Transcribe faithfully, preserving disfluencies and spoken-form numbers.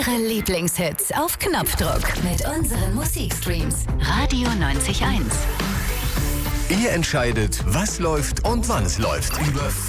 Ihre Lieblingshits auf Knopfdruck mit unseren Musikstreams. Radio neunzig Komma eins. Ihr entscheidet, was läuft und wann es läuft. Über